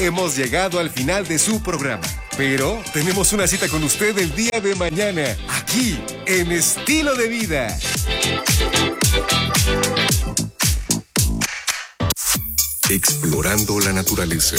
Hemos llegado al final de su programa, pero tenemos una cita con usted el día de mañana, aquí, en Estilo de Vida. Explorando la naturaleza.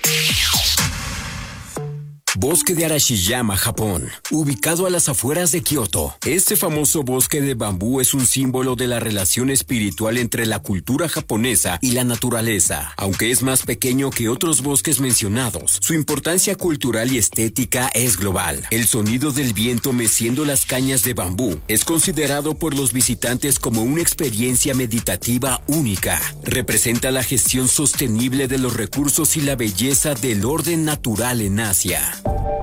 Bosque de Arashiyama, Japón, ubicado a las afueras de Kioto. Este famoso bosque de bambú es un símbolo de la relación espiritual entre la cultura japonesa y la naturaleza. Aunque es más pequeño que otros bosques mencionados, su importancia cultural y estética es global. El sonido del viento meciendo las cañas de bambú es considerado por los visitantes como una experiencia meditativa única. Representa la gestión sostenible de los recursos y la belleza del orden natural en Asia.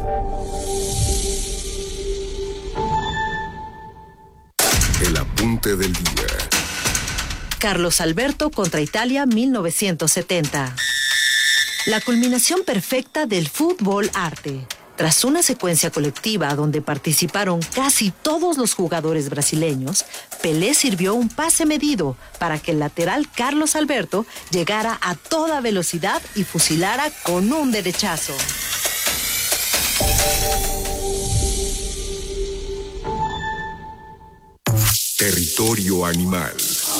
El apunte del día. Carlos Alberto contra Italia 1970. La culminación perfecta del fútbol arte. Tras una secuencia colectiva donde participaron casi todos los jugadores brasileños, Pelé sirvió un pase medido para que el lateral Carlos Alberto llegara a toda velocidad y fusilara con un derechazo. Territorio animal.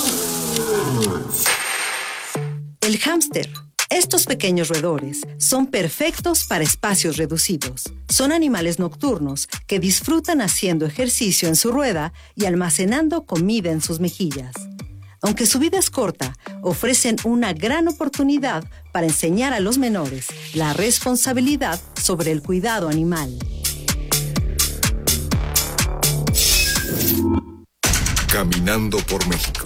El hámster. Estos pequeños roedores son perfectos para espacios reducidos. Son animales nocturnos que disfrutan haciendo ejercicio en su rueda y almacenando comida en sus mejillas. Aunque su vida es corta, ofrecen una gran oportunidad para enseñar a los menores la responsabilidad sobre el cuidado animal. Caminando por México.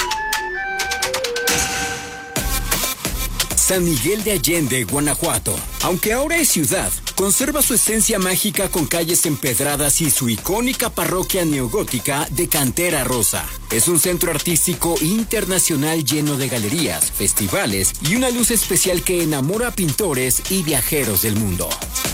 San Miguel de Allende, Guanajuato. Aunque ahora es ciudad, conserva su esencia mágica con calles empedradas y su icónica parroquia neogótica de cantera rosa. Es un centro artístico internacional lleno de galerías, festivales y una luz especial que enamora a pintores y viajeros del mundo.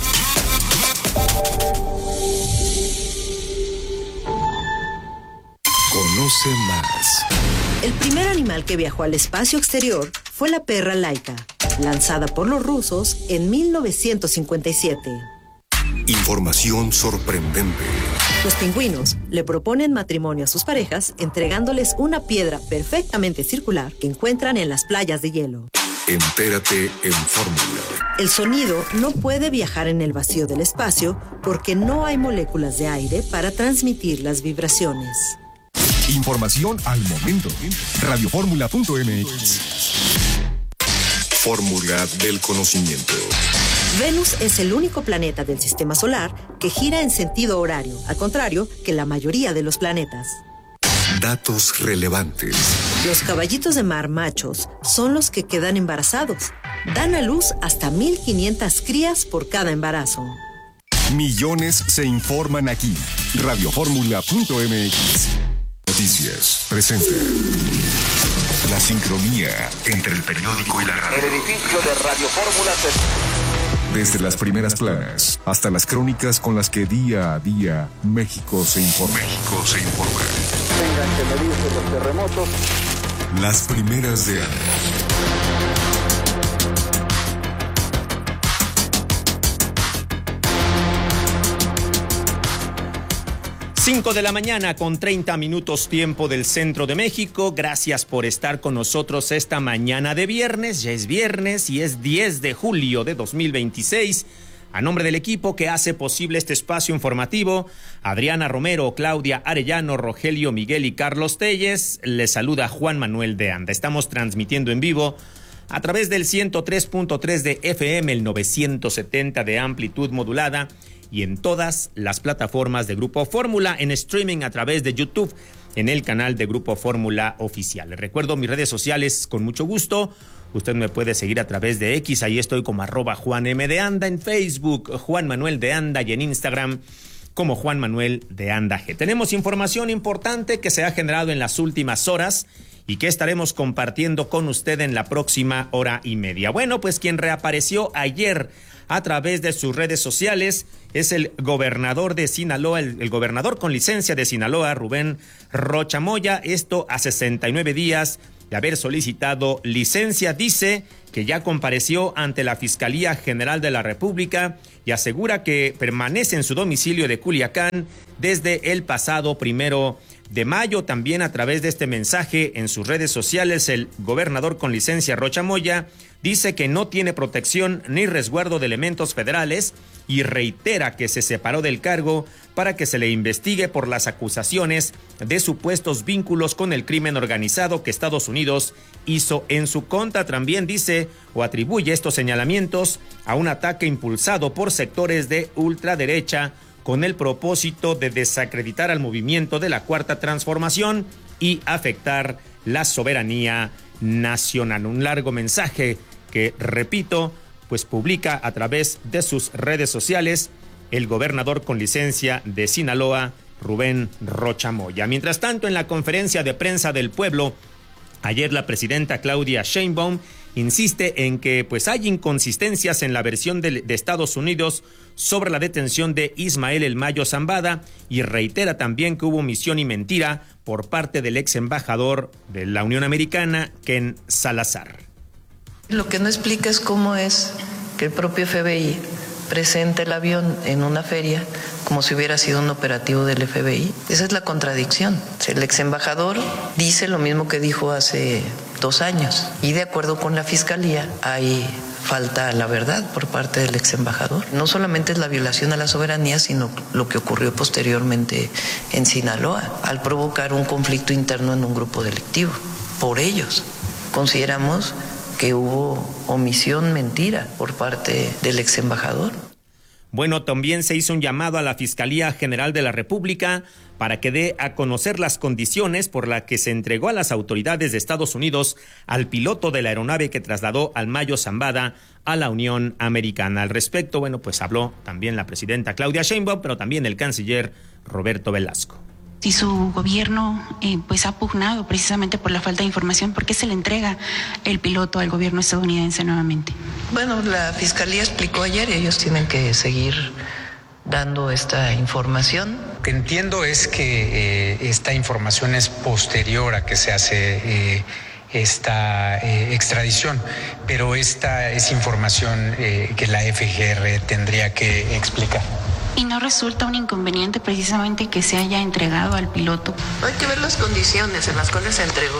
Conoce más. El primer animal que viajó al espacio exterior fue la perra Laika, lanzada por los rusos en 1957. Información sorprendente. Los pingüinos le proponen matrimonio a sus parejas entregándoles una piedra perfectamente circular que encuentran en las playas de hielo. Entérate en Fórmula. El sonido no puede viajar en el vacío del espacio porque no hay moléculas de aire para transmitir las vibraciones. Información al momento. Radioformula.mx. Fórmula del conocimiento. Venus es el único planeta del sistema solar que gira en sentido horario, al contrario que la mayoría de los planetas. Datos relevantes. Los caballitos de mar machos son los que quedan embarazados. Dan a luz hasta 1,500 crías por cada embarazo. Millones se informan aquí. Radioformula.mx. Noticias presenta la sincronía entre el periódico y la radio. El edificio de Radio Fórmula Desde las primeras planas hasta las crónicas con las que día a día México se informa. tengan que medirse los terremotos. Las primeras de año. 5 de la mañana con 30 minutos tiempo del centro de México. Gracias por estar con nosotros esta mañana de viernes. Ya es viernes y es 10 de julio de 2026. A nombre del equipo que hace posible este espacio informativo, Adriana Romero, Claudia Arellano, Rogelio Miguel y Carlos Telles, les saluda Juan Manuel de Anda. Estamos transmitiendo en vivo a través del 103.3 de FM, el 970 de amplitud modulada y en todas las plataformas de Grupo Fórmula, en streaming a través de YouTube, en el canal de Grupo Fórmula Oficial. Les recuerdo mis redes sociales con mucho gusto. Usted me puede seguir a través de X, ahí estoy como @JuanM_de_Anda, en Facebook Juan Manuel de Anda y en Instagram como Juan Manuel de Anda G. Tenemos información importante que se ha generado en las últimas horas y que estaremos compartiendo con usted en la próxima hora y media. Bueno, pues quien reapareció ayer a través de sus redes sociales es el gobernador de Sinaloa, el gobernador con licencia de Sinaloa, Rubén Rocha Moya, esto a 69 días de haber solicitado licencia. Dice que ya compareció ante la Fiscalía General de la República y asegura que permanece en su domicilio de Culiacán desde el pasado 1 de mayo. También a través de este mensaje en sus redes sociales, el gobernador con licencia Rocha Moya dice que no tiene protección ni resguardo de elementos federales y reitera que se separó del cargo para que se le investigue por las acusaciones de supuestos vínculos con el crimen organizado que Estados Unidos hizo en su contra. También dice o atribuye estos señalamientos a un ataque impulsado por sectores de ultraderecha con el propósito de desacreditar al movimiento de la Cuarta Transformación y afectar la soberanía nacional. Un largo mensaje que, repito, pues publica a través de sus redes sociales el gobernador con licencia de Sinaloa, Rubén Rocha Moya. Mientras tanto, en la conferencia de prensa del pueblo, ayer la presidenta Claudia Sheinbaum insiste en que pues hay inconsistencias en la versión de Estados Unidos sobre la detención de Ismael El Mayo Zambada y reitera también que hubo omisión y mentira por parte del ex embajador de la Unión Americana, Ken Salazar. Lo que no explica es cómo es que el propio FBI presenta el avión en una feria como si hubiera sido un operativo del FBI. Esa es la contradicción. El ex embajador dice lo mismo que dijo hace 2 años y de acuerdo con la fiscalía hay falta a la verdad por parte del ex embajador. No solamente es la violación a la soberanía, sino lo que ocurrió posteriormente en Sinaloa al provocar un conflicto interno en un grupo delictivo. Por ellos consideramos que hubo omisión, mentira por parte del ex embajador. Bueno, también se hizo un llamado a la Fiscalía General de la República para que dé a conocer las condiciones por las que se entregó a las autoridades de Estados Unidos al piloto de la aeronave que trasladó al Mayo Zambada a la Unión Americana. Al respecto, bueno, pues habló también la presidenta Claudia Sheinbaum, pero también el canciller Roberto Velasco. Si su gobierno pues ha pugnado precisamente por la falta de información, ¿por qué se le entrega el piloto al gobierno estadounidense nuevamente? Bueno, la fiscalía explicó ayer y ellos tienen que seguir dando esta información. Lo que entiendo es que esta información es posterior a que se hace esta extradición, pero esta es información que la FGR tendría que explicar. ¿Y no resulta un inconveniente precisamente que se haya entregado al piloto? Hay que ver las condiciones en las cuales se entregó.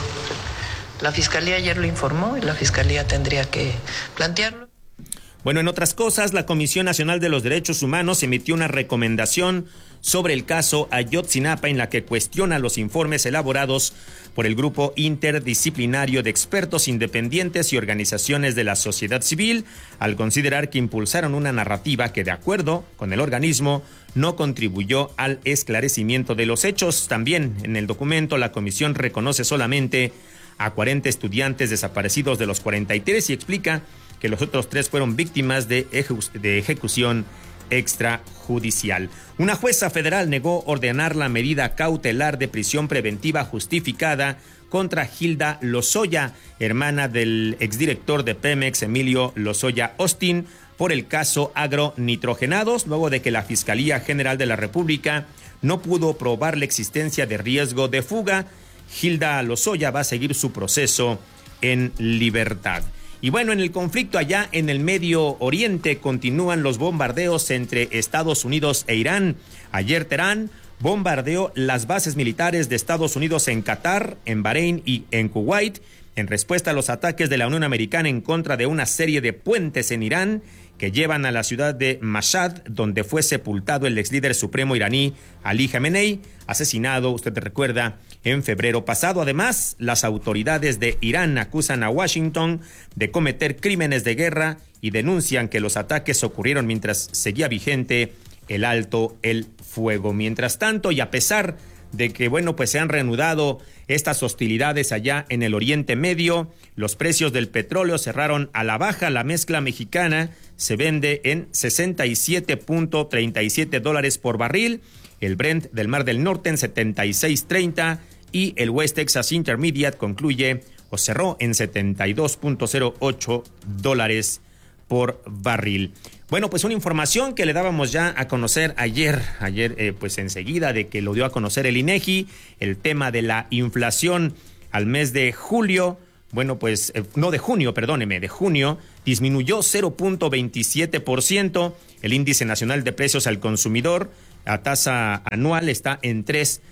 La Fiscalía ayer lo informó y la Fiscalía tendría que plantearlo. Bueno, en otras cosas, la Comisión Nacional de los Derechos Humanos emitió una recomendación sobre el caso Ayotzinapa en la que cuestiona los informes elaborados por el Grupo Interdisciplinario de Expertos Independientes y Organizaciones de la Sociedad Civil, al considerar que impulsaron una narrativa que, de acuerdo con el organismo, no contribuyó al esclarecimiento de los hechos. También en el documento la comisión reconoce solamente a 40 estudiantes desaparecidos de los 43 y explica que los otros 3 fueron víctimas de ejecución extrajudicial. Una jueza federal negó ordenar la medida cautelar de prisión preventiva justificada contra Hilda Lozoya, hermana del exdirector de Pemex, Emilio Lozoya Austin, por el caso agronitrogenados, luego de que la Fiscalía General de la República no pudo probar la existencia de riesgo de fuga. Hilda Lozoya va a seguir su proceso en libertad. Y bueno, en el conflicto allá en el Medio Oriente continúan los bombardeos entre Estados Unidos e Irán. Ayer Teherán bombardeó las bases militares de Estados Unidos en Qatar, en Bahrein y en Kuwait, en respuesta a los ataques de la Unión Americana en contra de una serie de puentes en Irán que llevan a la ciudad de Mashhad, donde fue sepultado el ex líder supremo iraní Ali Khamenei, asesinado, usted recuerda, en febrero pasado. Además, las autoridades de Irán acusan a Washington de cometer crímenes de guerra y denuncian que los ataques ocurrieron mientras seguía vigente el alto el fuego. Mientras tanto, y a pesar de que, bueno, pues se han reanudado estas hostilidades allá en el Oriente Medio, los precios del petróleo cerraron a la baja. La mezcla mexicana se vende en $67.37 por barril, el Brent del Mar del Norte en 76.30 y el West Texas Intermediate concluye o cerró en $72.08 por barril. Bueno, pues una información que le dábamos ya a conocer ayer, pues enseguida de que lo dio a conocer el INEGI, el tema de la inflación al mes de julio, bueno, pues, de junio disminuyó 0.27%. El índice nacional de precios al consumidor a tasa anual está en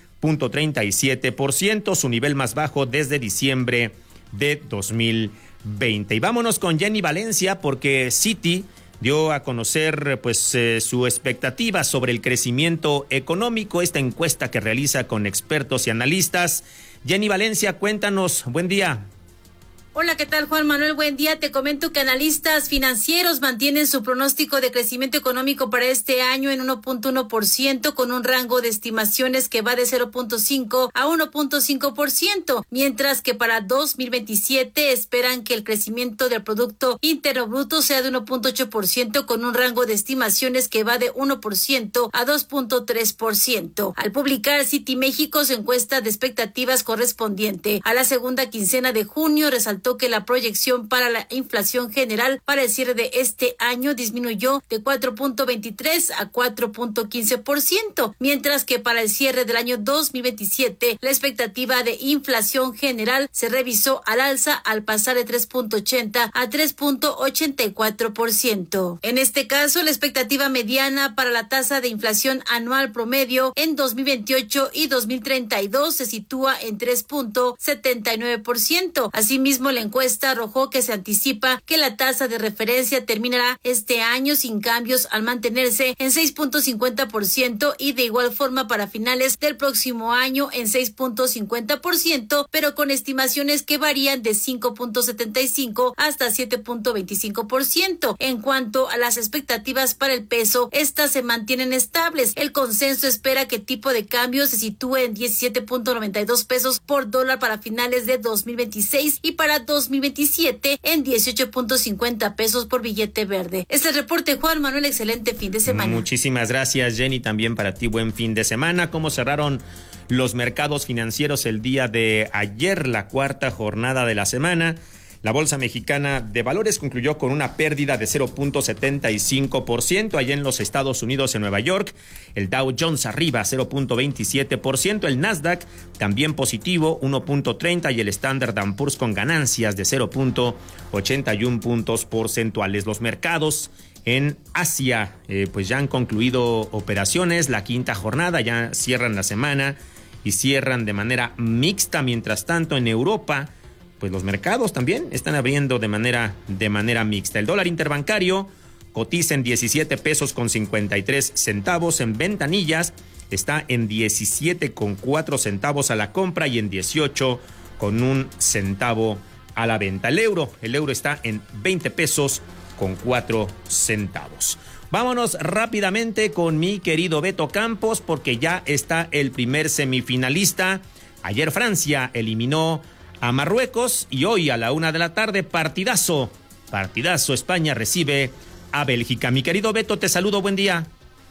3.37%, su nivel más bajo desde diciembre de 2020. Y vámonos con Jenny Valencia, porque Citi dio a conocer su expectativa sobre el crecimiento económico, esta encuesta que realiza con expertos y analistas. Jenny Valencia, cuéntanos, buen día. Hola, ¿qué tal, Juan Manuel? Buen día. Te comento que analistas financieros mantienen su pronóstico de crecimiento económico para este año en 1.1%, con un rango de estimaciones que va de 0.5 a 1.5%, mientras que para 2027 esperan que el crecimiento del Producto Interno Bruto sea de 1.8%, con un rango de estimaciones que va de 1% a 2.3%. Al publicar Citi México su encuesta de expectativas correspondiente a la segunda quincena de junio, resaltó que la proyección para la inflación general para el cierre de este año disminuyó de 4.23 a 4.15%, mientras que para el cierre del año 2027 la expectativa de inflación general se revisó al alza al pasar de 3.80 a 3.84%. En este caso, la expectativa mediana para la tasa de inflación anual promedio en 2028 y 2032 se sitúa en 3.79%. Asimismo, la encuesta arrojó que se anticipa que la tasa de referencia terminará este año sin cambios al mantenerse en 6.50% y de igual forma para finales del próximo año en 6.50%, pero con estimaciones que varían de 5.75 hasta 7.25%. En cuanto a las expectativas para el peso, estas se mantienen estables. El consenso espera que el tipo de cambio se sitúe en 17.92 pesos por dólar para finales de 2026 y para 2027 en 18.50 pesos por billete verde. Este es el reporte, Juan Manuel. Excelente fin de semana. Muchísimas gracias, Jenny. También para ti, buen fin de semana. ¿Cómo cerraron los mercados financieros el día de ayer, la cuarta jornada de la semana? La Bolsa Mexicana de Valores concluyó con una pérdida de 0.75% allá en los Estados Unidos, en Nueva York. El Dow Jones arriba 0.27%, el Nasdaq también positivo 1.30% y el Standard & Poor's con ganancias de 0.81 puntos porcentuales. Los mercados en Asia pues ya han concluido operaciones, la quinta jornada, ya cierran la semana y cierran de manera mixta. Mientras tanto, en Europa pues los mercados también están abriendo de manera mixta. El dólar interbancario cotiza en 17 pesos con 53 centavos. En ventanillas está en 17,4 centavos a la compra y en 18,1 centavo a la venta. El euro está en 20 pesos con 4 centavos. Vámonos rápidamente con mi querido Beto Campos, porque ya está el primer semifinalista. Ayer Francia eliminó a Marruecos y hoy a la 1:00 p.m, partidazo. España recibe a Bélgica. Mi querido Beto, te saludo, buen día.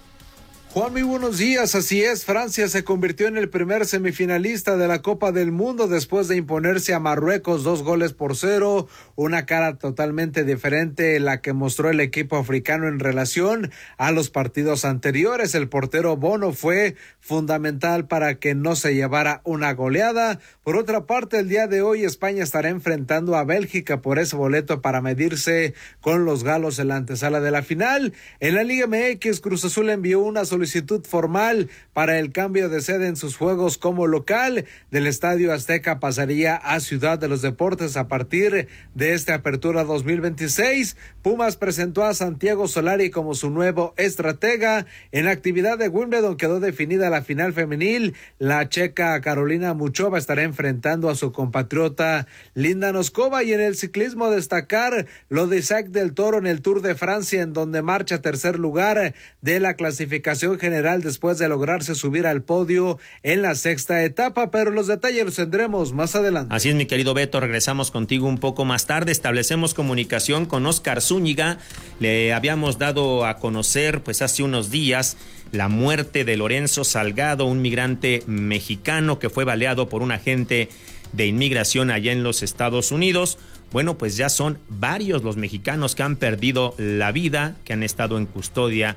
Juan, muy buenos días. Así es, Francia se convirtió en el primer semifinalista de la Copa del Mundo después de imponerse a Marruecos 2-0, una cara totalmente diferente la que mostró el equipo africano en relación a los partidos anteriores. El portero Bono fue fundamental para que no se llevara una goleada. Por otra parte, el día de hoy España estará enfrentando a Bélgica por ese boleto para medirse con los galos en la antesala de la final. En la Liga MX, Cruz Azul envió una solicitud formal para el cambio de sede en sus juegos como local. Del Estadio Azteca pasaría a Ciudad de los Deportes a partir de esta apertura 2026. Pumas presentó a Santiago Solari como su nuevo estratega. En la actividad de Wimbledon quedó definida la final femenil. La checa Carolina Muchova estará enfrentando a su compatriota Linda Noskova. Y en el ciclismo destacar lo de Isaac del Toro en el Tour de Francia, en donde marcha tercer lugar de la clasificación general después de lograrse subir al podio en la sexta etapa, pero los detalles los tendremos más adelante. Así es, mi querido Beto, regresamos contigo un poco más tarde. Establecemos comunicación con Óscar Zúñiga. Le habíamos dado a conocer pues hace unos días la muerte de Lorenzo Salgado, un migrante mexicano que fue baleado por un agente de inmigración allá en los Estados Unidos. Bueno, pues ya son varios los mexicanos que han perdido la vida, que han estado en custodia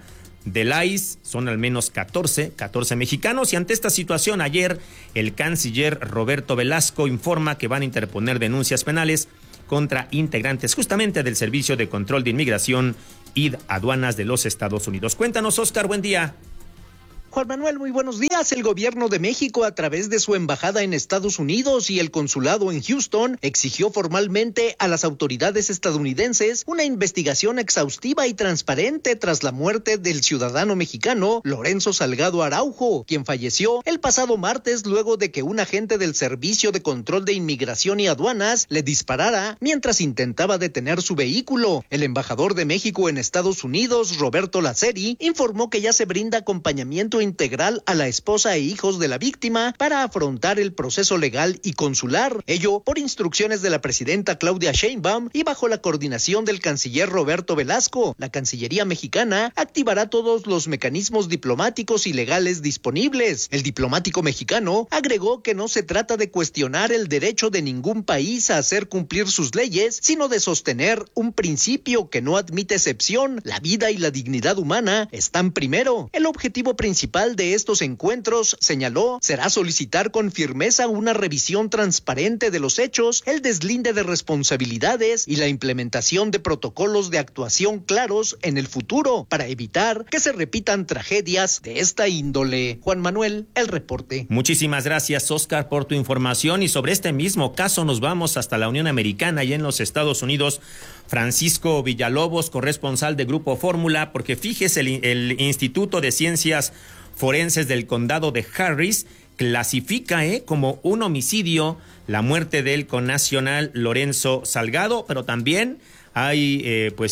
del ICE, son al menos 14 mexicanos, y ante esta situación ayer el canciller Roberto Velasco informa que van a interponer denuncias penales contra integrantes justamente del Servicio de Control de Inmigración y Aduanas de los Estados Unidos. Cuéntanos, Oscar, buen día. Juan Manuel, muy buenos días. El gobierno de México, a través de su embajada en Estados Unidos y el consulado en Houston, exigió formalmente a las autoridades estadounidenses una investigación exhaustiva y transparente tras la muerte del ciudadano mexicano Lorenzo Salgado Araujo, quien falleció el pasado martes luego de que un agente del Servicio de Control de Inmigración y Aduanas le disparara mientras intentaba detener su vehículo. El embajador de México en Estados Unidos, Roberto Laceri, informó que ya se brinda acompañamiento integral a la esposa e hijos de la víctima para afrontar el proceso legal y consular, ello por instrucciones de la presidenta Claudia Sheinbaum y bajo la coordinación del canciller Roberto Velasco. La Cancillería mexicana activará todos los mecanismos diplomáticos y legales disponibles. El diplomático mexicano agregó que no se trata de cuestionar el derecho de ningún país a hacer cumplir sus leyes, sino de sostener un principio que no admite excepción: la vida y la dignidad humana están primero. El objetivo principal de estos encuentros, señaló, será solicitar con firmeza una revisión transparente de los hechos, el deslinde de responsabilidades y la implementación de protocolos de actuación claros en el futuro para evitar que se repitan tragedias de esta índole. Juan Manuel, el reporte. Muchísimas gracias, Oscar, por tu información. Y sobre este mismo caso nos vamos hasta la Unión Americana y en los Estados Unidos. Francisco Villalobos, corresponsal de Grupo Fórmula, porque fíjese, el Instituto de Ciencias Forenses del Condado de Harris clasifica como un homicidio la muerte del connacional Lorenzo Salgado, pero también hay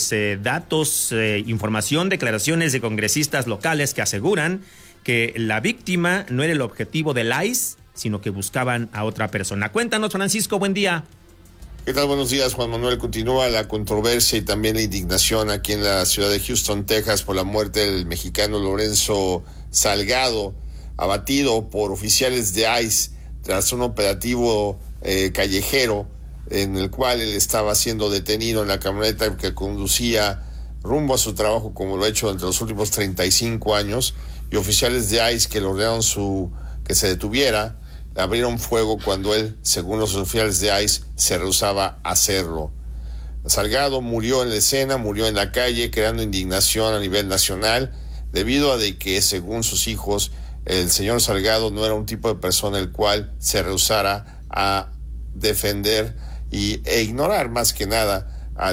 datos, información, declaraciones de congresistas locales que aseguran que la víctima no era el objetivo del ICE, sino que buscaban a otra persona. Cuéntanos, Francisco, buen día. ¿Qué tal? Buenos días, Juan Manuel. Continúa la controversia y también la indignación aquí en la ciudad de Houston, Texas, por la muerte del mexicano Lorenzo Salgado, abatido por oficiales de ICE tras un operativo callejero en el cual él estaba siendo detenido en la camioneta que conducía rumbo a su trabajo, como lo ha hecho entre los últimos 35 años, y oficiales de ICE que le ordenaron que se detuviera, abrieron fuego cuando él, según los oficiales de ICE, se rehusaba a hacerlo. Salgado murió en la escena, murió en la calle, creando indignación a nivel nacional, debido a de que, según sus hijos, el señor Salgado no era un tipo de persona el cual se rehusara a defender e ignorar más que nada a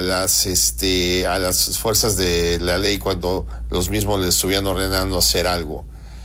las fuerzas de la ley cuando los mismos le estuvieran ordenando hacer algo.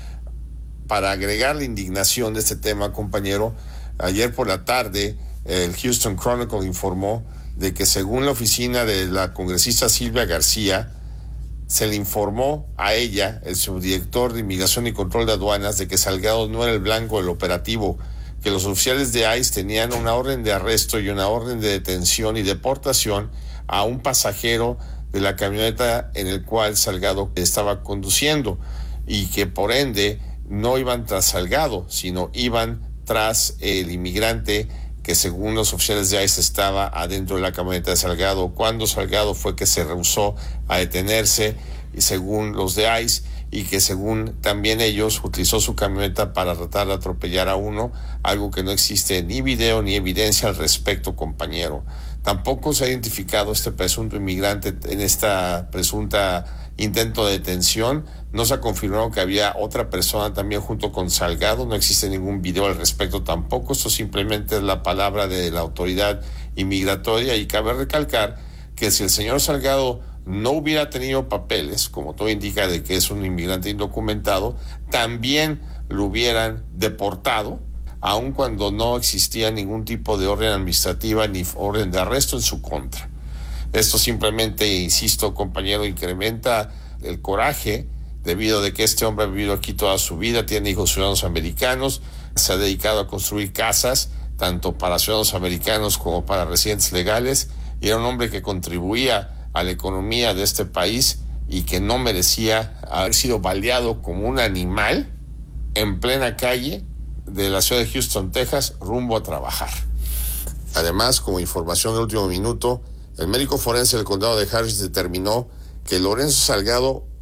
Para agregar la indignación de este tema, compañero, ayer por la tarde el Houston Chronicle informó de que, según la oficina de la congresista Silvia García, se le informó a ella, el subdirector de Inmigración y Control de Aduanas, de que Salgado no era el blanco del operativo, que los oficiales de ICE tenían una orden de arresto y una orden de detención y deportación a un pasajero de la camioneta en el cual Salgado estaba conduciendo, y que por ende no iban tras Salgado, sino iban tras el inmigrante que, según los oficiales de ICE, estaba adentro de la camioneta de Salgado, cuando Salgado fue que se rehusó a detenerse, y según los de ICE, y que según también ellos utilizó su camioneta para tratar de atropellar a uno, algo que no existe ni video ni evidencia al respecto, compañero. Tampoco se ha identificado este presunto inmigrante en esta presunta intento de detención. No se ha confirmado que había otra persona también junto con Salgado. No existe ningún video al respecto tampoco. Esto simplemente es la palabra de la autoridad inmigratoria, y cabe recalcar que si el señor Salgado no hubiera tenido papeles, como todo indica de que es un inmigrante indocumentado, también lo hubieran deportado, aun cuando no existía ningún tipo de orden administrativa ni orden de arresto en su contra. Esto simplemente, insisto, compañero, incrementa el coraje, debido a que este hombre ha vivido aquí toda su vida, tiene hijos ciudadanos americanos, se ha dedicado a construir casas, tanto para ciudadanos americanos como para residentes legales, y era un hombre que contribuía a la economía de este país y que no merecía haber sido baleado como un animal en plena calle de la ciudad de Houston, Texas, rumbo a trabajar. Además, como información de último minuto, el médico forense del condado de Harris determinó que Lorenzo Salgado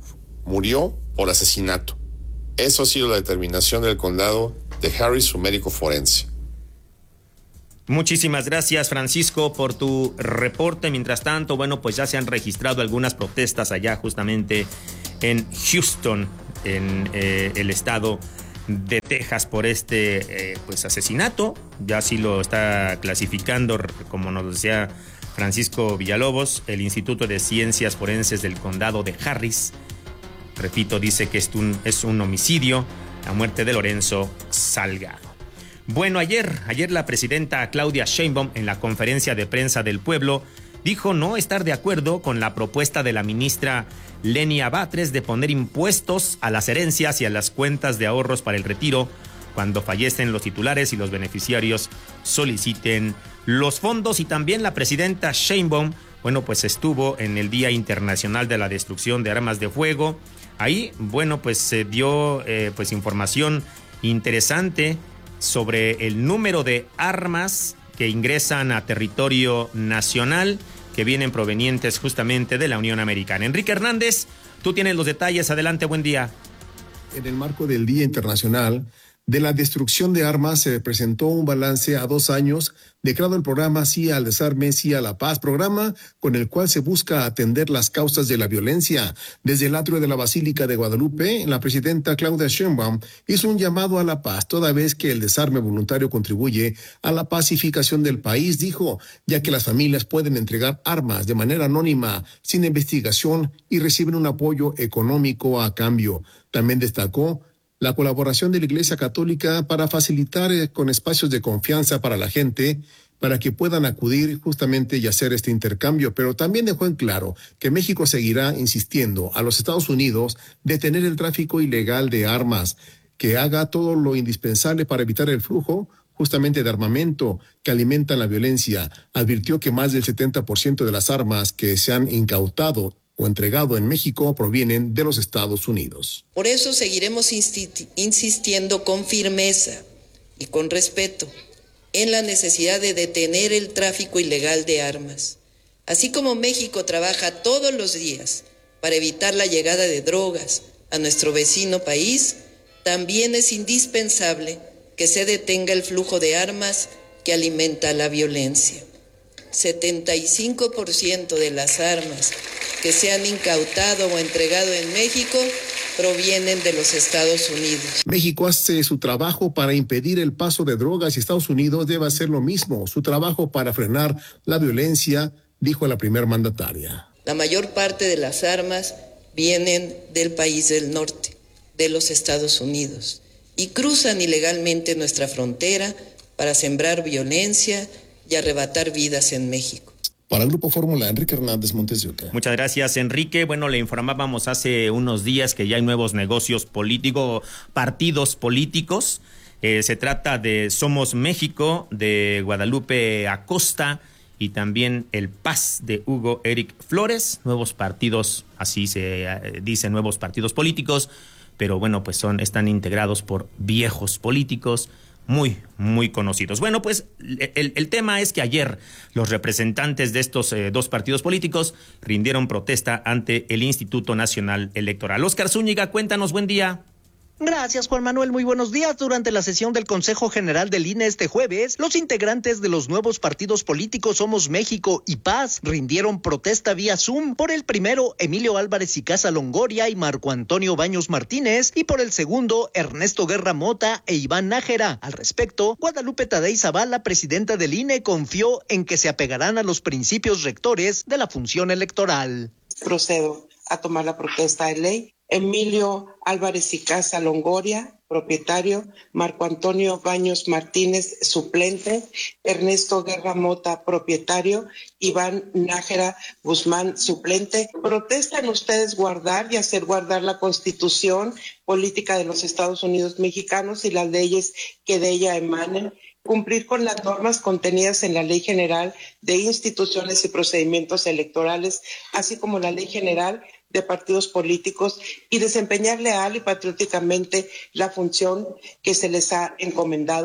murió por asesinato. Eso ha sido la determinación del condado de Harris, su médico forense. Muchísimas gracias, Francisco, por tu reporte. Mientras tanto, bueno, pues ya se han registrado algunas protestas allá justamente en Houston, en el estado de Texas, por este pues asesinato. Ya así lo está clasificando, como nos decía Francisco Villalobos, el Instituto de Ciencias Forenses del condado de Harris. Repito, dice que es un homicidio, la muerte de Lorenzo Salgado. Bueno, ayer la presidenta Claudia Sheinbaum, en la conferencia de prensa del pueblo, dijo no estar de acuerdo con la propuesta de la ministra Lenia Batres de poner impuestos a las herencias y a las cuentas de ahorros para el retiro cuando fallecen los titulares y los beneficiarios soliciten los fondos. Y también la presidenta Sheinbaum, bueno, pues estuvo en el Día Internacional de la Destrucción de Armas de Fuego. Ahí, bueno, pues se dio pues información interesante sobre el número de armas que ingresan a territorio nacional, que vienen provenientes justamente de la Unión Americana. Enrique Hernández, tú tienes los detalles. Adelante, buen día. En el marco del Día Internacional de la Destrucción de Armas se presentó un balance a 2 años declarado el programa Sí al Desarme, Sí a la Paz, programa con el cual se busca atender las causas de la violencia. Desde el atrio de la Basílica de Guadalupe, la presidenta Claudia Sheinbaum hizo un llamado a la paz, toda vez que el desarme voluntario contribuye a la pacificación del país, dijo, ya que las familias pueden entregar armas de manera anónima, sin investigación, y reciben un apoyo económico a cambio. También destacó la colaboración de la Iglesia Católica para facilitar con espacios de confianza para la gente, para que puedan acudir justamente y hacer este intercambio, pero también dejó en claro que México seguirá insistiendo a los Estados Unidos detener el tráfico ilegal de armas, que haga todo lo indispensable para evitar el flujo justamente de armamento que alimentan la violencia. Advirtió que más del 70% de las armas que se han incautado o entregado en México provienen de los Estados Unidos. Por eso seguiremos insistiendo con firmeza y con respeto en la necesidad de detener el tráfico ilegal de armas. Así como México trabaja todos los días para evitar la llegada de drogas a nuestro vecino país, también es indispensable que se detenga el flujo de armas que alimenta la violencia. 75% de las armas que se han incautado o entregado en México provienen de los Estados Unidos. México hace su trabajo para impedir el paso de drogas y Estados Unidos debe hacer lo mismo, su trabajo para frenar la violencia, dijo la primer mandataria. La mayor parte de las armas vienen del país del norte, de los Estados Unidos, y cruzan ilegalmente nuestra frontera para sembrar violencia y arrebatar vidas en México. Para el Grupo Fórmula, Enrique Hernández, Montes de Oca. Muchas gracias, Enrique. Bueno, le informábamos hace unos días que ya hay nuevos negocios políticos, partidos políticos. Se trata de Somos México, de Guadalupe Acosta, y también el PAS de Hugo Eric Flores. Nuevos partidos, así se dice, nuevos partidos políticos, pero bueno, pues están integrados por viejos políticos muy, muy conocidos. Bueno, pues el tema es que ayer los representantes de estos 2 partidos políticos rindieron protesta ante el Instituto Nacional Electoral. Óscar Zúñiga, cuéntanos, buen día. Gracias, Juan Manuel. Muy buenos días. Durante la sesión del Consejo General del INE este jueves, los integrantes de los nuevos partidos políticos Somos México y Paz rindieron protesta vía Zoom. Por el primero, Emilio Álvarez y Casa Longoria y Marco Antonio Baños Martínez, y por el segundo, Ernesto Guerra Mota e Iván Nájera. Al respecto, Guadalupe Tadei Zavala, presidenta del INE, confió en que se apegarán a los principios rectores de la función electoral. Procedo a tomar la protesta de ley. Emilio Álvarez y Casa Longoria, propietario, Marco Antonio Baños Martínez, suplente, Ernesto Guerra Mota, propietario, Iván Nájera Guzmán, suplente. Protestan ustedes guardar y hacer guardar la Constitución política de los Estados Unidos mexicanos y las leyes que de ella emanen, cumplir con las normas contenidas en la Ley General de Instituciones y Procedimientos Electorales, así como la Ley General de Partidos Políticos, y desempeñar leal y patrióticamente la función que se les ha encomendado.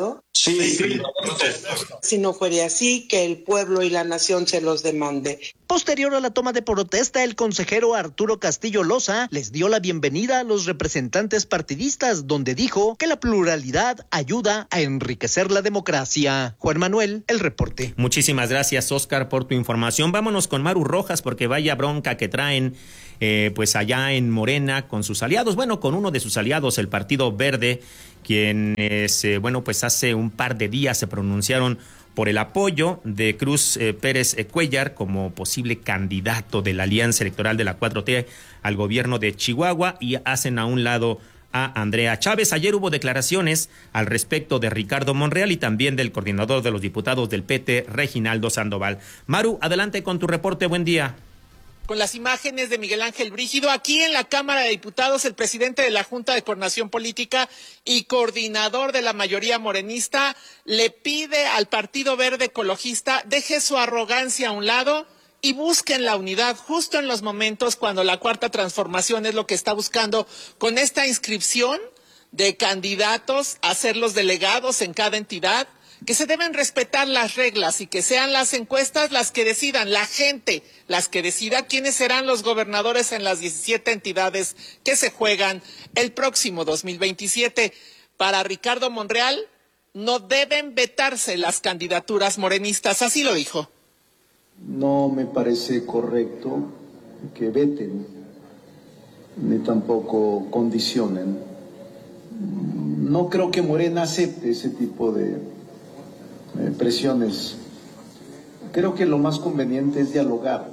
Sí. Si no fuera así, que el pueblo y la nación se los demande. Posterior a la toma de protesta, el consejero Arturo Castillo Loza les dio la bienvenida a los representantes partidistas, donde dijo que la pluralidad ayuda a enriquecer la democracia. Juan Manuel, el reporte. Muchísimas gracias, Oscar, por tu información. Vámonos con Maru Rojas, porque vaya bronca que traen pues allá en Morena con sus aliados. Bueno, con uno de sus aliados, el Partido Verde, quienes, pues hace un par de días se pronunciaron por el apoyo de Cruz Pérez Cuellar como posible candidato de la Alianza Electoral de la 4T al gobierno de Chihuahua, y hacen a un lado a Andrea Chávez. Ayer hubo declaraciones al respecto de Ricardo Monreal y también del coordinador de los diputados del PT, Reginaldo Sandoval. Maru, adelante con tu reporte. Buen día. Con las imágenes de Miguel Ángel Brígido, aquí en la Cámara de Diputados, el presidente de la Junta de Coordinación Política y coordinador de la mayoría morenista le pide al Partido Verde Ecologista deje su arrogancia a un lado y busquen la unidad justo en los momentos cuando la Cuarta Transformación es lo que está buscando con esta inscripción de candidatos a ser los delegados en cada entidad, que se deben respetar las reglas y que sean las encuestas las que decidan, la gente las que decida quiénes serán los gobernadores en las 17 entidades que se juegan el próximo 2027. Para Ricardo Monreal, no deben vetarse las candidaturas morenistas, así lo dijo. No me parece correcto que veten, ni tampoco condicionen. No creo que Morena acepte ese tipo de presiones. Creo que lo más conveniente es dialogar,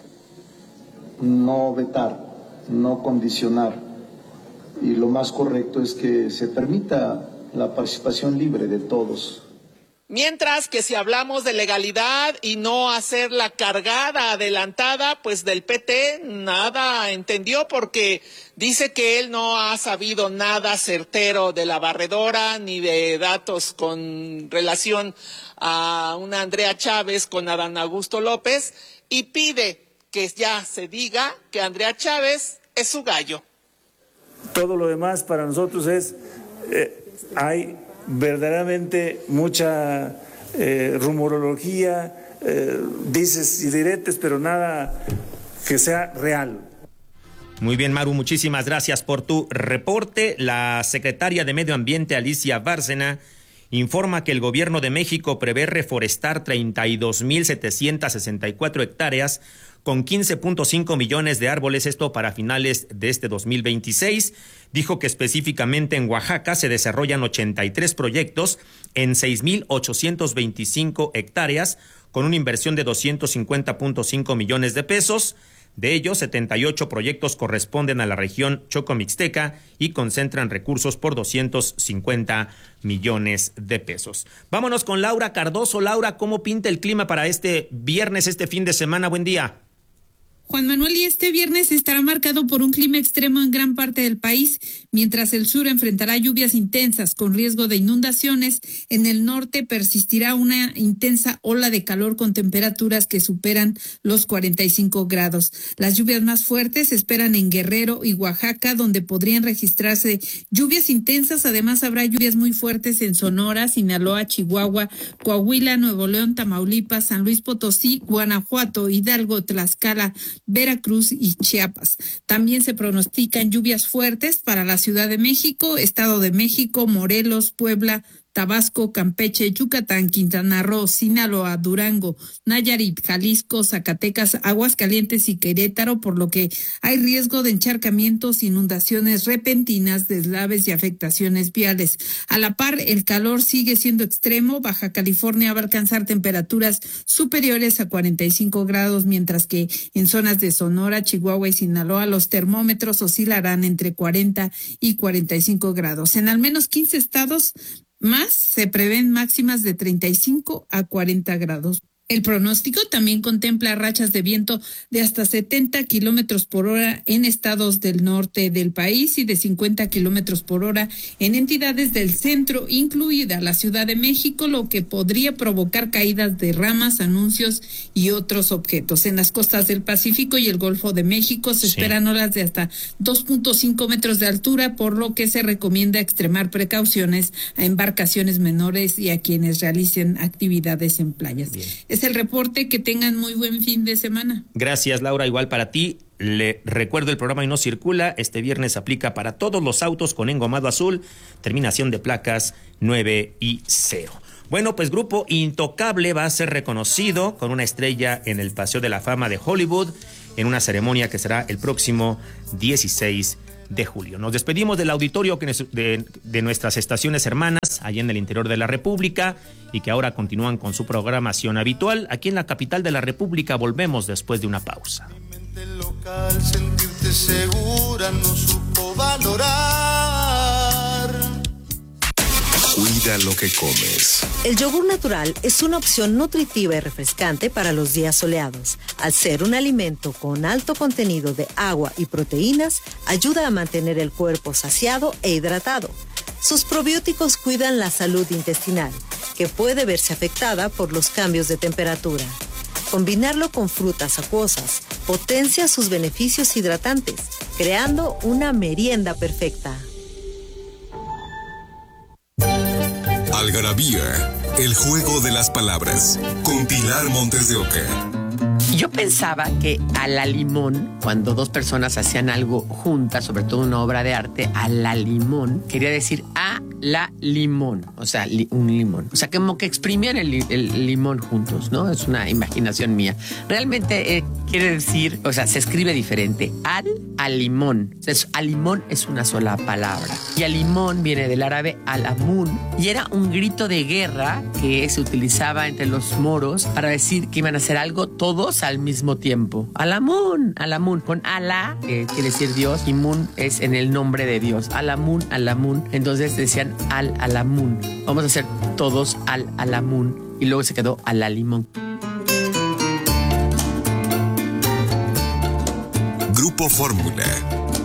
no vetar, no condicionar, y lo más correcto es que se permita la participación libre de todos. Mientras que si hablamos de legalidad y no hacer la cargada adelantada, pues del PT nada entendió, porque dice que él no ha sabido nada certero de la barredora ni de datos con relación a una Andrea Chávez con Adán Augusto López, y pide que ya se diga que Andrea Chávez es su gallo. Todo lo demás para nosotros es, hay verdaderamente mucha rumorología, dices y diretes, pero nada que sea real. Muy bien, Maru, muchísimas gracias por tu reporte. La secretaria de Medio Ambiente, Alicia Bárcena, informa que el gobierno de México prevé reforestar 32,764 hectáreas con 15.5 millones de árboles, esto para finales de este 2026. Dijo que específicamente en Oaxaca se desarrollan 83 proyectos en 6,825 hectáreas con una inversión de 250.5 millones de pesos. De ellos, 78 proyectos corresponden a la región Chocomixteca y concentran recursos por 250 millones de pesos. Vámonos con Laura Cardoso. Laura, ¿cómo pinta el clima para este viernes, este fin de semana? Buen día. Juan Manuel, y este viernes estará marcado por un clima extremo en gran parte del país, mientras el sur enfrentará lluvias intensas con riesgo de inundaciones. En el norte persistirá una intensa ola de calor con temperaturas que superan los 45 grados. Las lluvias más fuertes se esperan en Guerrero y Oaxaca, donde podrían registrarse lluvias intensas. Además, habrá lluvias muy fuertes en Sonora, Sinaloa, Chihuahua, Coahuila, Nuevo León, Tamaulipas, San Luis Potosí, Guanajuato, Hidalgo, Tlaxcala, Veracruz y Chiapas. También se pronostican lluvias fuertes para la Ciudad de México, Estado de México, Morelos, Puebla, Tabasco, Campeche, Yucatán, Quintana Roo, Sinaloa, Durango, Nayarit, Jalisco, Zacatecas, Aguascalientes y Querétaro, por lo que hay riesgo de encharcamientos, inundaciones repentinas, deslaves y afectaciones viales. A la par, el calor sigue siendo extremo. Baja California va a alcanzar temperaturas superiores a 45 grados, mientras que en zonas de Sonora, Chihuahua y Sinaloa los termómetros oscilarán entre 40 y 45 grados. En al menos 15 estados más se prevén máximas de 35 a 40 grados. El pronóstico también contempla rachas de viento de hasta 70 kilómetros por hora en estados del norte del país y de 50 kilómetros por hora en entidades del centro, incluida la Ciudad de México, lo que podría provocar caídas de ramas, anuncios y otros objetos. En las costas del Pacífico y el Golfo de México se esperan olas de hasta 2.5 metros de altura, por lo que se recomienda extremar precauciones a embarcaciones menores y a quienes realicen actividades en playas. Bien. Es el reporte. Que tengan muy buen fin de semana. Gracias, Laura, igual para ti. Le recuerdo, el programa Y No Circula este viernes aplica para todos los autos con engomado azul, terminación de placas 9 y 0. Bueno, pues Grupo Intocable va a ser reconocido con una estrella en el Paseo de la Fama de Hollywood en una ceremonia que será el próximo 16 de julio. Nos despedimos del auditorio de nuestras estaciones hermanas allá en el interior de la República y que ahora continúan con su programación habitual. Aquí en la capital de la República volvemos después de una pausa. Local, sentirte segura no supo valorar. Cuida lo que comes. El yogur natural es una opción nutritiva y refrescante para los días soleados. Al ser un alimento con alto contenido de agua y proteínas, ayuda a mantener el cuerpo saciado e hidratado. Sus probióticos cuidan la salud intestinal, que puede verse afectada por los cambios de temperatura. Combinarlo con frutas acuosas potencia sus beneficios hidratantes, creando una merienda perfecta. Algarabía, el juego de las palabras, con Pilar Montes de Oca. Yo pensaba que a la limón, cuando dos personas hacían algo juntas, sobre todo una obra de arte, a la limón, quería decir a la limón, o sea, un limón. O sea, como que exprimían el limón juntos, ¿no? Es una imaginación mía. Realmente quiere decir, o sea, se escribe diferente. Al limón. Al limón es una sola palabra. Y al limón viene del árabe al-amun, y era un grito de guerra que se utilizaba entre los moros para decir que iban a hacer algo todos al mismo tiempo. Al-amun, al-amun. Con Alá, que quiere decir Dios, y Mun es en el nombre de Dios. Al-amun, al-amun. Entonces decían al-amun. Vamos a hacer todos al-amun. Y luego se quedó al-limón. Grupo Fórmula.